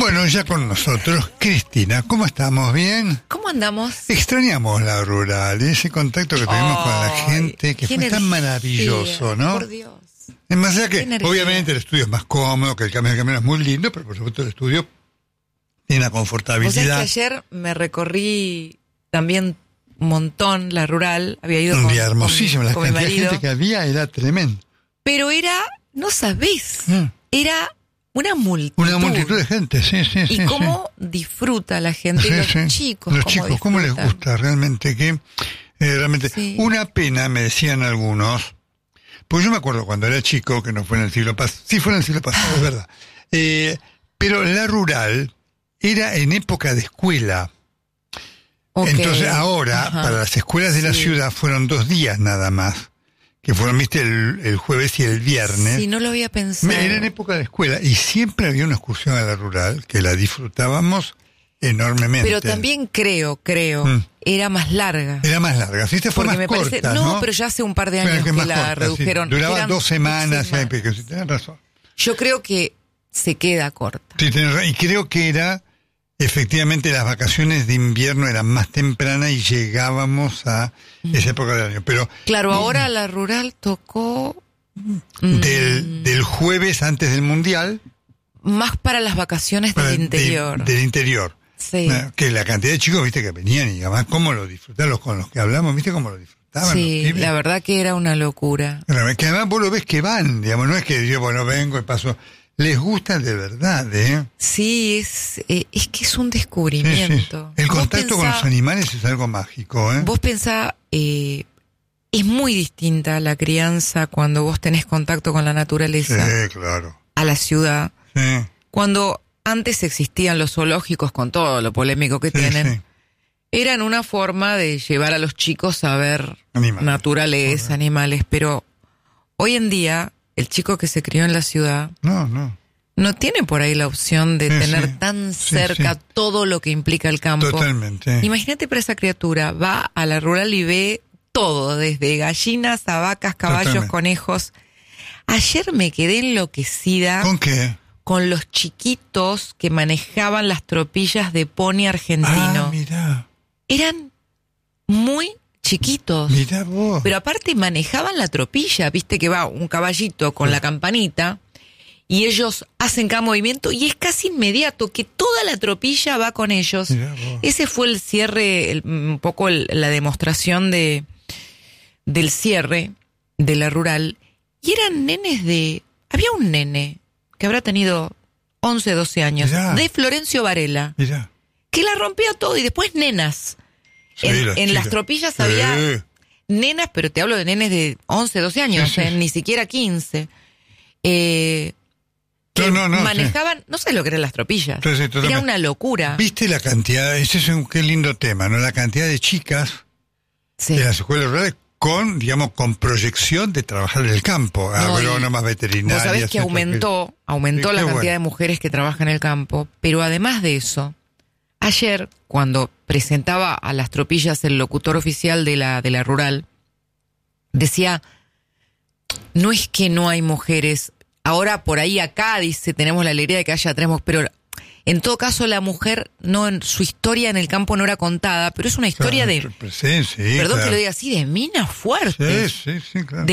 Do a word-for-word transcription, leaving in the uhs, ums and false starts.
Bueno, ya con nosotros, Cristina, ¿cómo estamos? ¿Bien? ¿Cómo andamos? Extrañamos la rural, ese contacto que tuvimos oh, con la gente, que fue tan maravilloso, ¿no? Por Dios. Es más allá que, obviamente, el estudio es más cómodo, que el cambio de camino es muy lindo, pero por supuesto el estudio tiene una confortabilidad. O sea que ayer me recorrí también un montón la rural, había ido un con, día hermosísimo, con, la con cantidad de gente que había era tremendo. Pero era, no sabés, mm. era una multitud. Una multitud de gente, sí, sí, y sí. Y cómo sí. disfruta la gente, sí, y los sí. chicos, los cómo chicos, disfrutan. cómo les gusta realmente, que eh, realmente, sí. Una pena, me decían algunos, pues yo me acuerdo cuando era chico, que no fue en el siglo pasado, sí fue en el siglo pasado, es verdad, eh, pero la rural era en época de escuela. Okay. Entonces ahora, Ajá. para las escuelas de sí. la ciudad fueron dos días nada más, que fueron, viste, el, el jueves y el viernes. Sí, no lo había pensado. Era en época de escuela y siempre había una excursión a la rural que la disfrutábamos enormemente. Pero también creo, creo, mm. era más larga. Era más larga, sí, esta fue Porque más me corta, parece, ¿no? no, pero ya hace un par de años que, que la corta, redujeron. Sí. Duraba Eran dos semanas, semanas. Sí, sí, tenés razón. Yo creo que se queda corta. Sí, tenés razón. Y creo que era, efectivamente, las vacaciones de invierno eran más tempranas y llegábamos a mm. esa época del año. Pero claro, ahora mm, la rural tocó del, del jueves antes del Mundial. Más para las vacaciones para del interior. De, del interior. Sí. Que la cantidad de chicos, viste, que venían y además cómo lo disfrutaban, los con los que hablamos, viste cómo lo disfrutaban. Sí, la verdad que era una locura. Que además vos lo ves que van, digamos, no es que yo, bueno, vengo y paso. Les gusta de verdad, ¿eh? Sí, es, eh, es que es un descubrimiento. Sí, sí. El contacto pensá, con los animales es algo mágico, ¿eh? Vos pensá, eh, es muy distinta la crianza cuando vos tenés contacto con la naturaleza. Sí, claro. A la ciudad. Sí. Cuando antes existían los zoológicos con todo lo polémico que sí, tienen, sí. eran una forma de llevar a los chicos a ver animales. naturaleza, Joder. animales, pero hoy en día el chico que se crió en la ciudad no, no. no tiene por ahí la opción de sí, tener sí. tan sí, cerca sí. todo lo que implica el campo. Totalmente. Imagínate para esa criatura, va a la rural y ve todo, desde gallinas a vacas, caballos, Totalmente. conejos. Ayer me quedé enloquecida. ¿Con qué? Con los chiquitos que manejaban las tropillas de pony argentino. Ah, mirá. Eran muy chiquitos. Mirá vos. Pero aparte manejaban la tropilla, viste que va un caballito con sí. la campanita y ellos hacen cada movimiento y es casi inmediato que toda la tropilla va con ellos. Ese fue el cierre, el, un poco el, la demostración de del cierre de la rural. Y eran nenes de... Había un nene que habrá tenido once, doce años, Mirá. de Florencio Varela, Mirá. que la rompió todo y después nenas. Sí, en las, en las tropillas sí. había nenas, pero te hablo de nenes de once, doce años, sí, sí. Eh, ni siquiera quince. Eh, que no, no, no, manejaban, sí. no sé lo que eran las tropillas. Sí, sí, era una locura. ¿Viste la cantidad? Ese es un qué lindo tema, ¿no? La cantidad de chicas sí. de las escuelas rurales con, digamos, con proyección de trabajar en el campo, no, agrónomas, veterinarias. Vos sabés que aumentó, aumentó la cantidad bueno. de mujeres que trabajan en el campo, pero además de eso, ayer, cuando presentaba a las tropillas el locutor oficial de la, de la rural, decía, no es que no hay mujeres, ahora por ahí acá, dice, tenemos la alegría de que haya tres mujeres, pero en todo caso la mujer, no en su historia en el campo no era contada, pero es una historia claro, de, sí, sí, perdón claro. que lo diga así, de minas fuertes. Sí, sí, sí, claro. De